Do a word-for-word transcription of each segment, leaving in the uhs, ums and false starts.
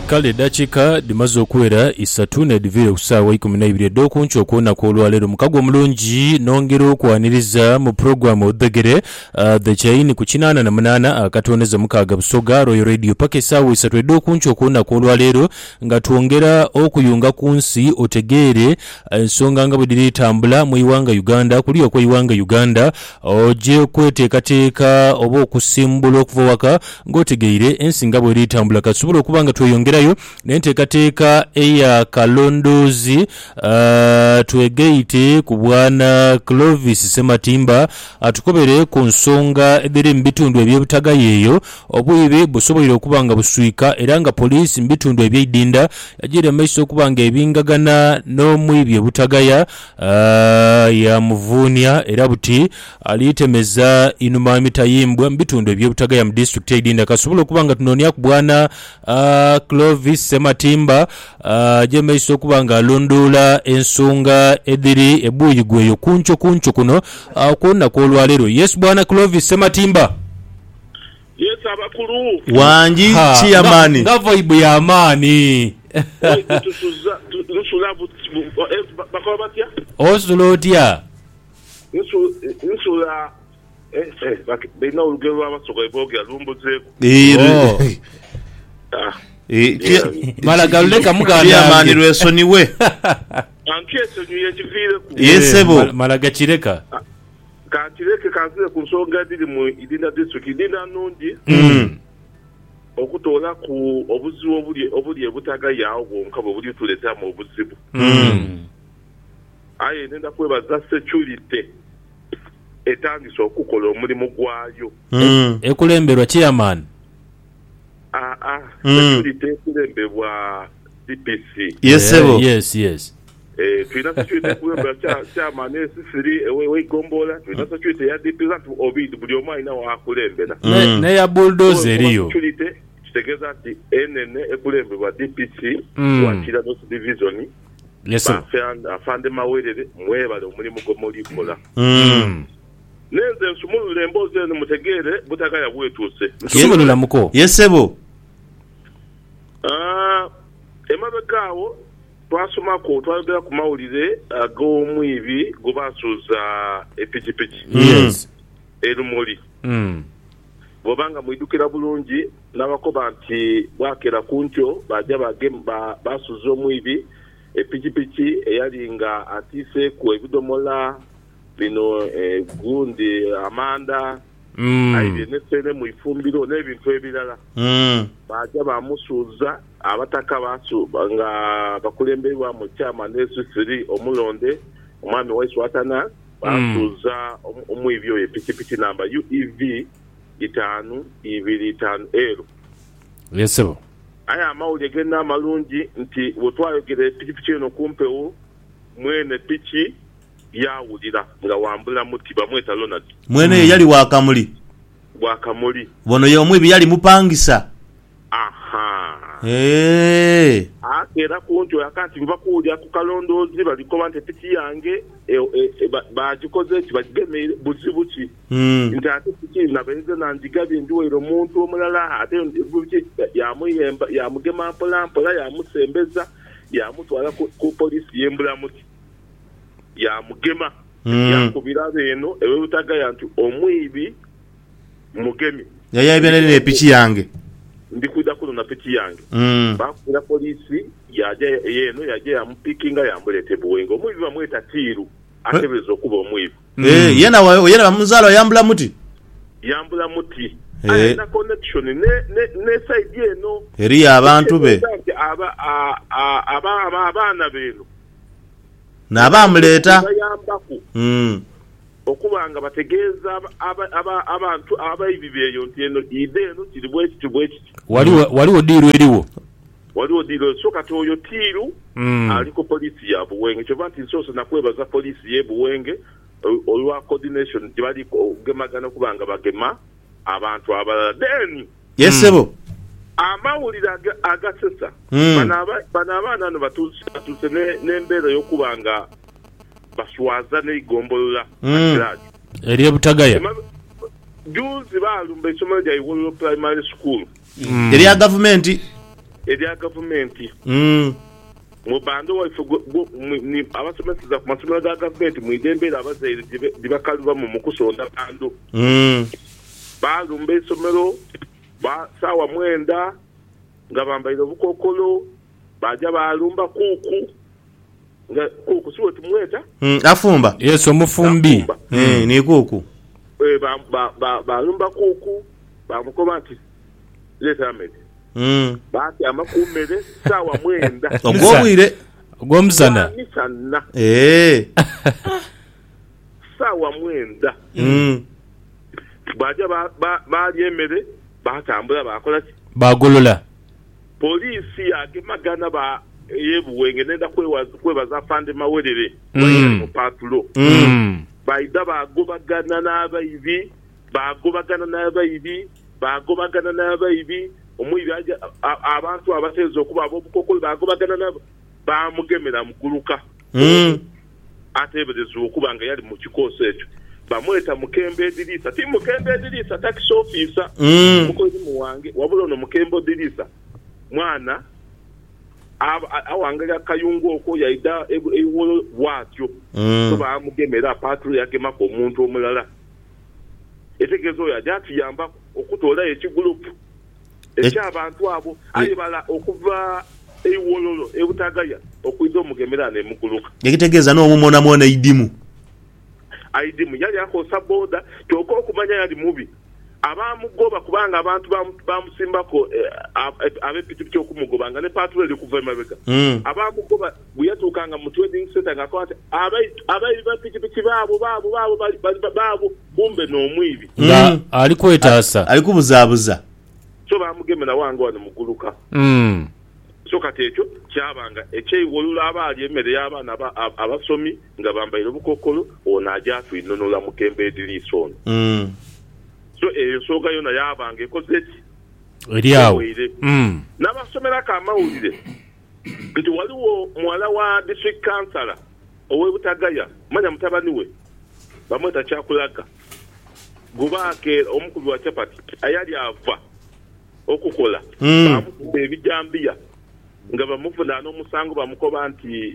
kale dakiika dimaze okuwera isatu nedivire ku ssaawa ikumi na ibiri ed'okunca okuwonako olwaleero mukago omulungi nongera okwaniriza mu puroguramu oddegere uh, the chain ku kinaana na munaana akatoneza mukaaga busoga Royal Radio paka essaawa isatu ed'okunca okuwonako olwaleero nga twongera okuyunga ku nsi otegeere ensonga nga bwe diri etambula mu iwanga Uganda kuli okw'iwanga Uganda ojje okweteekateeka oba okusimbula okuva waka ng'otegeire ensi nga bwe eri etambula katusobola okuba nga tweyongerayo n'enteekateeka eya kalondoozi uh, twegeite ku bwana Clovis Sematimba atukobere ku nsonga ediri mu bitundu eby'ebutagayi eyo obwibi busobolera okuba nga buswika era nga poliisi mu bitundu eby'eidinda yagira maiso okuba nga ebingagana n'omwibi ebutagaya uh, ya muvuunya era buti aliitemeza inuma mitayimbwa mu bitundu eby'ebutagaya mu district eidinda kasobola okuba nga tunoonya ku bwana uh, Clovis Sematimba uh, je maiso okuba nga alondoola ensonga ediri ebuuyi gweyo kunco kunco kuno uh, kwonna kw'olwaleero. Yes bwana Clovis Sematimba. Yes abakulu wanji chiyamani nga vibe ya amani tusuza tusula bakaba batya osolotia nsula eh eh bina urugero abasoga ibogya lumbuze eh ah eh malagaleka muganda chiyamani lwesoniwe ankeso nyiye kivire ku yesebo malagachireka kantireke kanzire ku nsonga diri mu idinda district idinda nungi mm okutola ku obuzibu obuli obuli ebutaga yawo bonka buli tuleta mu obuzibu mm aye nenda kwebaza security etandise okukola omulimu gwayo mm ekulemberwa chairman ah ah security ekulembebwa D P C yesebo yes yes eh twina security kulembera cha chairman esifiri ewe we gombola twina security ya D P C obidi buli omwana wa kulembera ne ya bulldozer eriyo security kitegeza ati N N ekulembebwa D P C wakira no division yes afande mawerere mwebale omulimu gomulikola mm nenze nsumulule emboze ne mutegere butagaya bwetuse nsumulula muko yesebo ah emabekawo twasoma ko twagera ku mawulire ag'omwibi gobasuza epikipiki yes erumuli mm bobanga mwidukira bulungi nabakoba nti bwakera kuncho bajja bagemba basuza omwibi epikipiki eyalinga atise ku ebidomola bino eh, gundi amanda mm aide nesene mu ifumbiro n'ebintu ebirala mm bajja bamusuza abataka basu nga bakulemberwa mu chama nesiri omulonde omwami wa Swatana basuza omwibyo epikipiki namba U E V itanu ibiri itanu ero yesebo aya amawulire genda amalungi nti wotwayogera epikipiki eno kumpewo mwene piki yawulira nga wambula muti bamweta Ronald mwene yali wakamuli wakamuli bono ye omwibi yali mupangisa aha eh akera kunjo yakati mva kuja ku kalondozi baliko bante piki yange bagikoze ki bagemere buzibuki mm ntate piki nabenze nandigabi ndiwero omuntu omulala ate buki yamuyemba yamugema mpola mpola yamusembeza yamutwala ku polisi yembula muti yamugema yakubira beno ewe utagaya nti omwibi mugemi yayabene ne piki yange ndikuda kuno na piki yange mm bakubira polisi yaje yeno yaje yamupikinga yambulete buwengo omwibi bamweta tiru atebezo kuba omwibi eh yena wa yena bamuzalo yambula muti yambula muti Eh. ayina connection ne ne ne side eno eri abantu be aba aba aba abana beno nabamuleta bayambaku mm okubanga bategeeza abantu abayibibeeyo nti eno ide eno kiri bweki kibweki waliwo waliwo diiro eriwo waliwo diiro soka toyo tiru aliko polisi ya Buwenge kyo banti nsoso nakwebaza polisi ye Buwenge olwa coordination tibali gemagana kubanga bagema abantu abalala then yesebo amawulire agasesa Mm. banaba banaba nano batuse n'embeera y'okubanga baswaza n'egombolola Mm. eri ebutagaya juzi balumba isomero lya Iwolo Primary School eri ya government erya gavumenti Mm. mu bando waife abasomeseza ku masomero ga gavumenti mwidembeera abazaire gye bakalubamu mu kusonda bando Mm. balumba essomero saawa mwenda nga bambaire obukokolo baja balumba kuuku nga kuuku siwe tumweta Mm. Afumba. Yes, omufumbi. Eh, ni kuku. Eh, ba ba ba balumba kuuku bamukoba nti leta amede. Mm. Bati amakumere saawa mwenda. Ogwobwire. Ogw'omusana. Misana Eh. saawa mwenda. Mm. Baja ba ba balyemere batambula bakola ki? Bagolola. Polisi agemagana ba yebuwenge nenda kwebaza kwebaza fande mawerere Mm. mu patulo. Mm. Baida bagobagana n'abayibi bagobagana n'abayibi bagobagana n'abayibi omwibi aja abantu abatezo okuba ab'obukokolo bagobagana nabo bamugemera muguluka. Mm. Atebereza okuba nga yali mu kikoso ekyo bamweta Mukembe Edirisa ti Mukembe Edirisa tax officer Mm. mukozi muwange wabula no Mukembe Edirisa mwana awangaga kayungu okwo yaida ewo watyo Mm. so bamugemera patro yagema ko omuntu omulala etegezo ya jati yamba okutola ekigulupu ekyabantu abo ayibala okuva ewololo ebutagaya okuido mugemera ne muguluka Yakitegeeza n'omumona mwona idimu. aidimu yali akosa boda kyoko okumanya yali mubi abamugoba kubanga abantu bamusimbako abepitipiti okumugoba nga ne patro eli kuva emabega Mm. abamugoba buyatuukanga mu trading center nga kwate abayibi bapikipiki baabo baabo baabo baabo bumbe n'omwibi Nga ali kwetaasa. Ali kubuzaabuza. so bamugemera wange wano muguluka Mm. so kati ekyo kyabanga ekyeyiwolula abaali emmere y'abaana abasomi nga bambaire obukokolo ono ajja atwinonola Mukembe Edirisa ono. Mm. So eyo ensonga yona yabanga ekoze eki Eri awo. Mm. n'abasomerako amawulire nti waliwo muwala wa district councilor ow'ebutagaya manya mutabani we bamweta Kyakulaga gubaake omukubi wa Chapati ayali ava okukola Mm. bamukuba ebijambiya nga bamufuna n'omusango bamukoba nti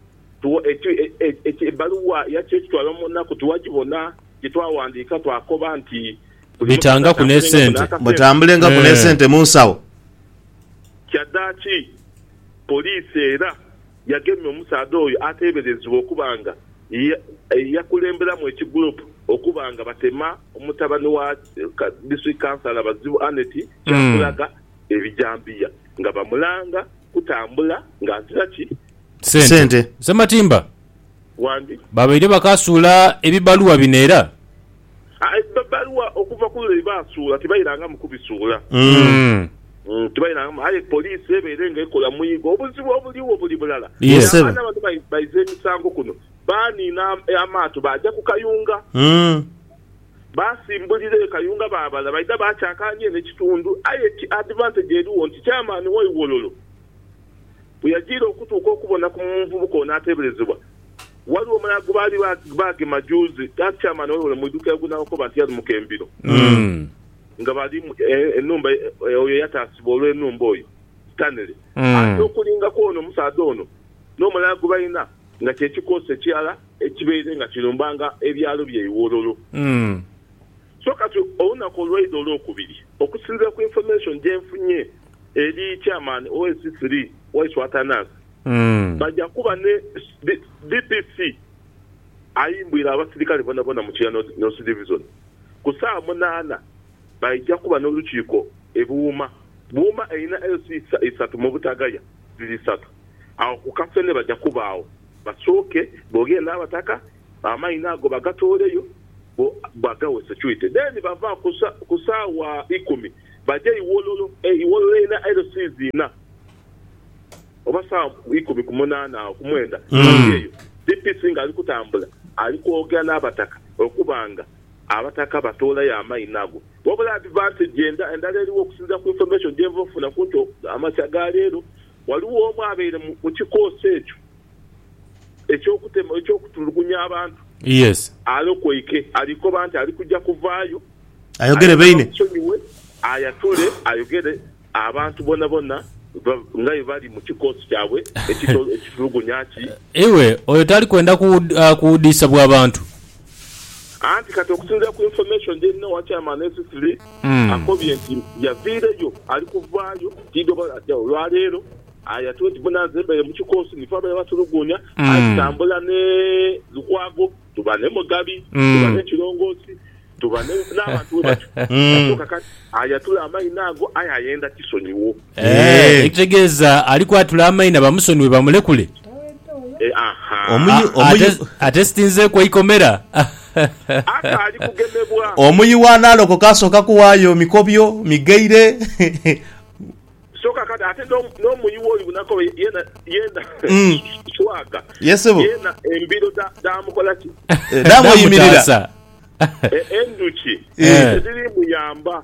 ebbaluwa yakyekitwala mu nnaku tuwagibona gyetwawandiika twakoba nti Bitanga ku n'essente. Mutambulenga ku Eh. n'essente mu nsawo. kyaddaaki poliisi era yagemye omusaada oyo ateeberezebwa okubanga yakulemberamu ekigurupu okubanga batema omutabani wa district councilor Bazibu Aneti Kyakulaga ebijambiya nga bamulanga kutambula ng'azira ki Sente. Sente. Sematimba. wandi Babaire bakasuula ebibaluwa bineera. baluwa okuva ku lwe basuula tebayiranga mu kubisuula Mm. tebayiranga aye poliisi ebeere ng'ekola muyigo obuzibu obuliwo buli bulala Yes. abaana abantu bayize emisango kuno baaniina amaato bajja ku Kayunga Mm. basimbulira e Kayunga baabala baida bakyakanye n'ekitundu aye advantage eriwo nti kyamaani w'eiwololo bwe yagiira okutuuka okubona ku muvubuka onaateeberezebwa waliwo omulala gwe baali baagema juzi takyamaani w'eiwololo mu idduka egunakoba nti yali Mukembiro Mm. nga bali ennumba oyo yataasibwa olw'ennumba oyo tanere Mm. ate okulingako ono omusaada ono n'omulala gwe balina nga kyekikoosa ekirala ekibeere nga kirumbanga ebyalo byeiwololo. Mm. So kati olunaku olw'eid olwokubiri okusinziira ku information gye nfunye eri chairman O S C three Waiswatanas Mm. bajja kuba ne D P C ayimbwira abasirikale bona bona mu Kiyano North Division ku saa munaana bajja kuba n'olukiiko ebuuma buuma erina L C isatu mu Butagaya ziri satu awo ku kafene bajja kubaawo basooke bogenda abataka amayina ago bagatooleyo bagawe security then bava kusaawa ikumi bajja iwololo iwololo erina L C zina oba saa ikumi ku munaana ku mwenda eyo D P C nga ali kutambula ali kwogera n'abataka okubanga abataka batoolayo amayina ago wabula advantage endala eriwo okusinza ku information gyenva ofuna kunti amakya ga leero waliwo omu abeire mu kikoosi ekyo ekyokutema ekyokutulugunya abantu. Yes. Alokoike aliko bantu ali kujja kuvaayo ayogere beine ayatule ayogere abantu bona bona ngai bali mu kikosi kyabwe ekitulugunyaki ewe oyo tali kwenda kuwudisa uh, bw'abantu anti kati okusinzira ku information gye nina wa chairman S three akobye nti yaviireyo ali kuvaayo tidobalajja olwaleero ayatuwe tibonazembere mu kikosi nifa bali batulugunya ayitambula ne Lukwago tubane Mugabi tubane Kirongosi tubane n'abantu batyo kakati ayatula amaina ago ayayenda kisonyiwo eh ekitegeeza aliko atula amaina bamusonyiwe bamulekule eh aha omuyi omuyi atestinze kwa ikomera aka ali kugemebwa omuyi wanalo ko kasoka kuwayo mikobyo migeire soka kati ate no no muyiwo libunako yenda yenda chwaga yesebo yenda embiro da da mukolaki damo yimirira enduchi ezili muyamba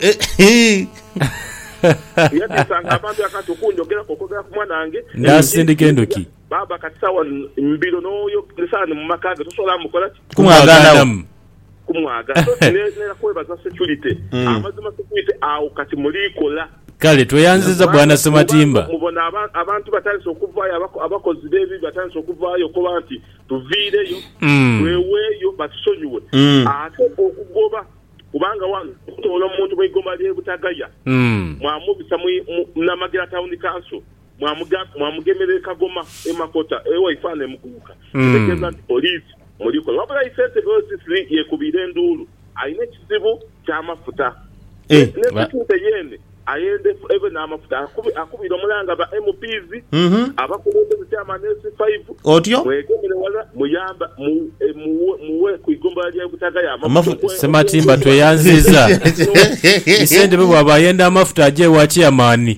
yati sanga abantu akati kunjogera kokogera ku mwanange ndasindika enduki baba katisawa mbiro noyo lisana mu makaga tosola mukolaki kumwagana kumwaga so tinezera kwebaza security amazima security au kati mulikola kale tweyanziza bwana Sematimba mubona abantu bataliso okuvaayo abakozi bebi bataliso okuvaayo ko banti tuviireyo weweyo batusonyiwe ate okugoba kubanga wano kutola omuntu mwigomba lye butagaya mwamubisa munamagira town council mwamugemere Kagoma emakota ewa ifane mukuka tekeza nti police muliko wabula isente versus yekubire ndulu ayine kizibu kyamafuta eh nekute yene ayende ebe n'amafuta akubira omulanga ba M Ps abakulonde chairman S five otyo mwegemere wala muyamba muwe kuigomba lya butaga ya amafuta Sematimba tweyanziza isende bwe abayenda amafuta aje wa chairman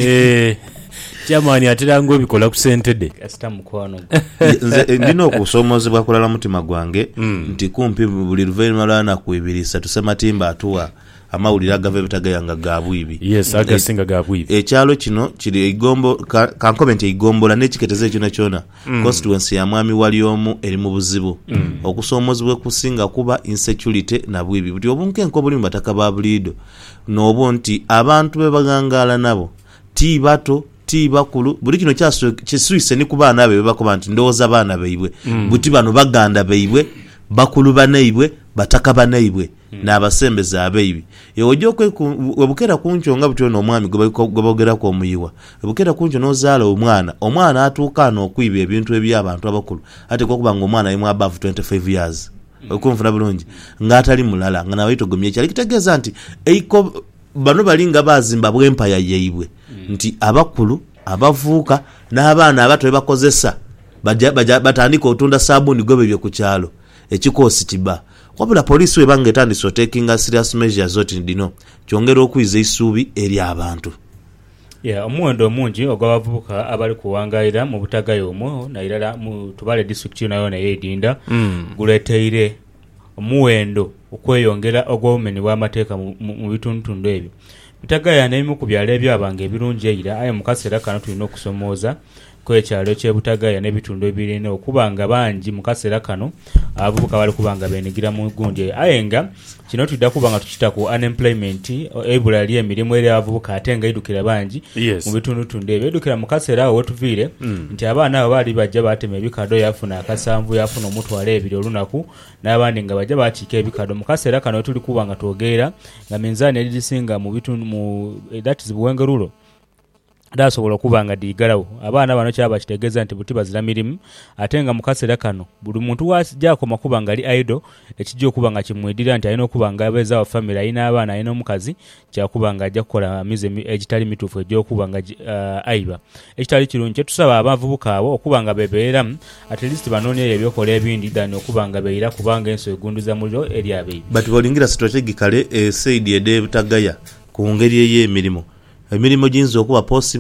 eh chairman atirango bikola ku sentede kasita mukwano nze ndino okusomozebwa kulala mutima gwange nti kumpi buli luvaima lana kuibirisa Sematimba atuwa amawulira agave butagayanga gabwibi yes agasinga gabwibi ekyalo kino kiri igombo kan comment igombola n'ekiketeze ekyo nakyona constituency ya mwami wali omu eri mu buzibu okusoomozebwa kusinga kuba insecurity na bwibi buti obunke nko buli mbataka ba bulido n'obwo nti abantu be bagangala nabo ti bato ti bakulu buli kino kyaso kisuise ni kubaana be bakoba nti ndoza baana beibwe buti bano baganda beibwe bakulu banaibwe bataka banaibwe n'abasembeza abeebi ewojo kwe webukera kuncho nga butyo no mwami gobogera ko muyiwa webukera kuncho nozaala omwana omwana atuukana okwiba ebintu ebyabantu abakulu ate ko kubanga omwana yemu above twenty-five years okumfuna bulungi ngatali mulala nga nawe itogomye cyali kitegeza nti eiko bano balinga bazimba bw'empaya yeibwe nti abakulu abavuuka n'abaana abato bakozesa batandika otunda sabuni gobe byo ku kyalo ekikosi kiba wabula police we bange tandise taking a serious measures zoti ndino kyongera okwiza isubi eri abantu yeah omuwendo omungi ogwabavubuka abali kuwangaira mu butagayo omwo nairala mu tubale district nayo na yedinda mm. guleteire omuwendo okweyongera ogwomeni w'amateeka mu bituntundu ebyo bitagaya n'emu ku byalo ebyo abange ebirungi eira aye mu kaseera kano tulina okusomooza kwekyalo kyebutagaya n'ebitundu ebirina okubanga bangi mu kaseera kano abavubuka bali kubanga benigira mu gundi ayenga kino tudda kubanga tukita ku unemployment ebula lye emirimu eri abavubuka ate nga idukira bangi yes. mu bitundu tunde ebidukira mu kaseera awo wetuviire mm. nti abaana abo bali bajja batema ebikado yafuna akasanvu yafuna omutwalo ebiri olunaku n'abandi nga bajja bakiika ebikado mu kaseera kano tuli kubanga twogeera nga minzaani erisinga mu bitundu mu that is buwengerulo dasobola kubanga digalawo abaana bano kyaba kitegeeza nti buti bazira mirimu ate nga mu kaseera kano buli muntu wasijako makubanga ali idle ekijjo okubanga kimwedira nti ayina okubanga abeza wa family ayina abaana ayina omukazi kyakubanga ajja kukola amize egitali mituufu ejjo okubanga uh, aiba ekitali kirungi kyetusaba abavubuka abo okubanga bebeeramu at least banoonye ebyokola ebindi dani okubanga beera kubanga enso egunduza muliro eri abeebi but bolingira strategically eh, said ede butagaya ku ngeri y'emirimu emirimu jinzo okuba possible